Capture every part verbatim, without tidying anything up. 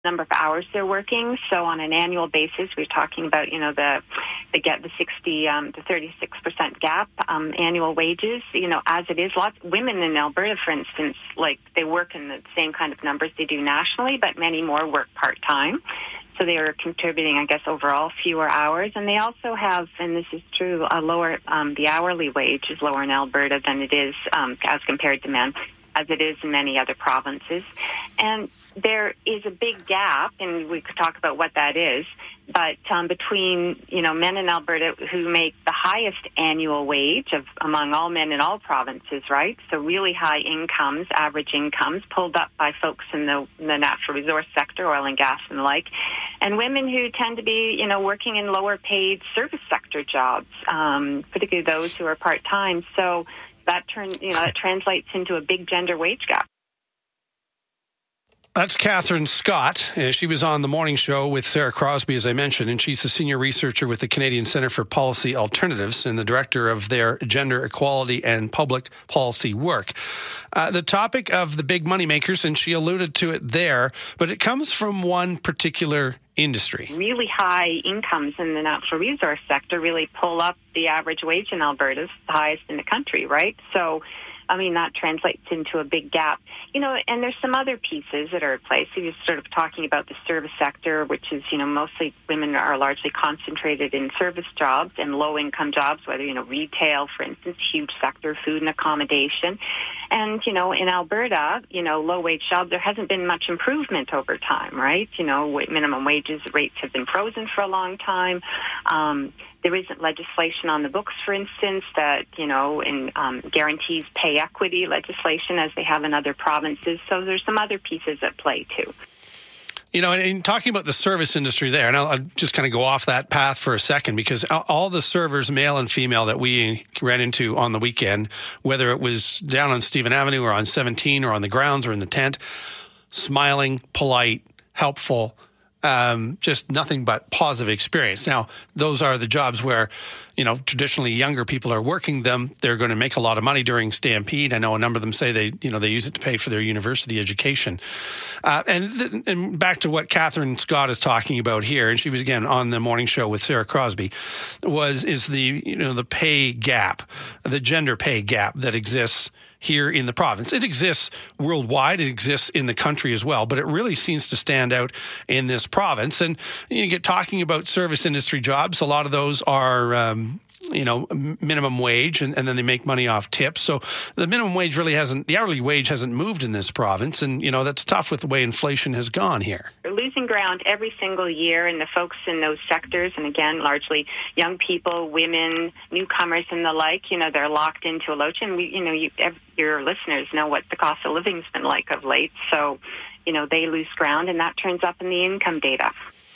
number of hours they're working. So on an annual basis, we're talking about, you know, the the get the sixty um, to thirty-six percent gap um, annual wages. You know, as it is, lots women in Alberta, for instance, like they work in the same kind of numbers they do nationally, but many more work part time. So they are contributing, I guess, overall fewer hours. And they also have, and this is true, a lower, um, the hourly wage is lower in Alberta than it is um, as compared to men, as it is in many other provinces. And there is a big gap, and we could talk about what that is, but um, between, you know, men in Alberta who make the highest annual wage of among all men in all provinces, right? So really high incomes, average incomes, pulled up by folks in the, in the natural resource sector, oil and gas and the like, and women who tend to be, you know, working in lower paid service sector jobs, um, particularly those who are part-time. So that turn, you know, that translates into a big gender wage gap. That's Catherine Scott. Uh, she was on the morning show with Sarah Crosby, as I mentioned, and she's a senior researcher with the Canadian Centre for Policy Alternatives and the director of their gender equality and public policy work. Uh, the topic of the big moneymakers, and she alluded to it there, but it comes from one particular industry. Really high incomes in the natural resource sector really pull up the average wage in Alberta, the highest in the country, right? So, I mean, that translates into a big gap. You know, and there's some other pieces that are at play. So you're sort of talking about the service sector, which is, you know, mostly women are largely concentrated in service jobs and low-income jobs, whether, you know, retail, for instance, huge sector, food and accommodation. And, you know, in Alberta, you know, low-wage jobs, there hasn't been much improvement over time, right? You know, minimum wages rates have been frozen for a long time. Um, there isn't legislation on the books, for instance, that, you know, in, um, guarantees pay equity legislation as they have in other provinces. So there's some other pieces at play, too. You know, and talking about the service industry there, and I'll, I'll just kind of go off that path for a second, because all the servers, male and female, that we ran into on the weekend, whether it was down on Stephen Avenue or on seventeen or on the grounds or in the tent, smiling, polite, helpful, Um, just nothing but positive experience. Now, those are the jobs where, you know, traditionally younger people are working them. They're going to make a lot of money during Stampede. I know a number of them say they, you know, they use it to pay for their university education. Uh, and, th- and back to what Catherine Scott is talking about here, and she was again on the morning show with Sarah Crosby, was is the, you know, the pay gap, the gender pay gap that exists here in the province. It exists worldwide. It exists in the country as well, but it really seems to stand out in this province. And you get talking about service industry jobs. A lot of those are, um, you know, minimum wage, and, and then they make money off tips. So the minimum wage really hasn't, the hourly wage hasn't moved in this province. And, you know, that's tough with the way inflation has gone here. We're losing ground every single year, and the folks in those sectors, and again, largely young people, women, newcomers and the like, you know, they're locked into a low. And we, you know, you, your listeners know what the cost of living's been like of late. So, you know, they lose ground, and that turns up in the income data.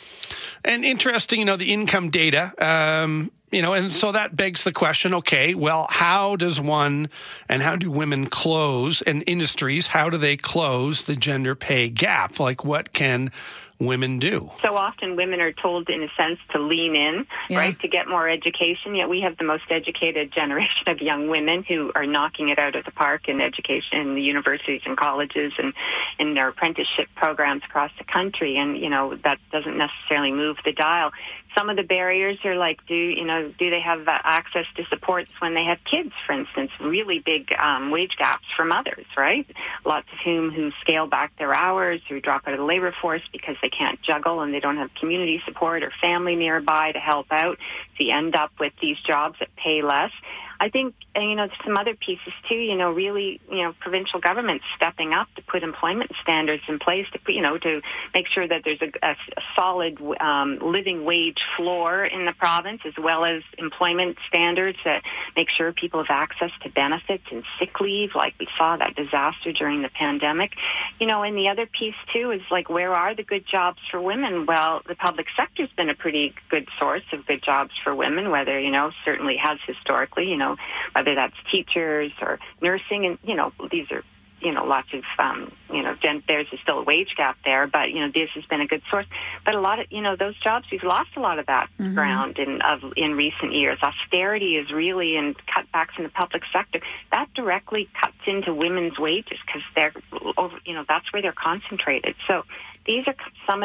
And interesting, you know, the income data, um, you know, and so that begs the question, okay, well, how does one and how do women close, and industries, how do they close the gender pay gap? Like, what can women do? So often women are told, in a sense, to lean in, yeah. right, to get more education. Yet we have the most educated generation of young women who are knocking it out of the park in education in the universities and colleges and in their apprenticeship programs across the country. And, you know, that doesn't necessarily move the dial. Some of the barriers are like, do, you know, do they have uh, access to supports when they have kids, for instance? Really big um, wage gaps for mothers, right? Lots of whom who scale back their hours, who drop out of the labor force because they can't juggle and they don't have community support or family nearby to help out. So you end up with these jobs that pay less. I think, you know, some other pieces too, you know, really, you know, provincial governments stepping up to put employment standards in place to, you know, to make sure that there's a, a, a solid um, living wage floor in the province, as well as employment standards that make sure people have access to benefits and sick leave, like we saw that disaster during the pandemic. You know, and the other piece too is like, where are the good jobs for women? Well, the public sector's been a pretty good source of good jobs for women, whether, you know, certainly has historically, you know, whether that's teachers or nursing, and, you know, these are, you know, lots of, um, you know, there's still a wage gap there, but, you know, this has been a good source. But a lot of, you know, those jobs, we've lost a lot of that mm-hmm. ground in of, in recent years. Austerity is really, and cutbacks in the public sector, that directly cuts into women's wages because they're over, you know, that's where they're concentrated. So these are some of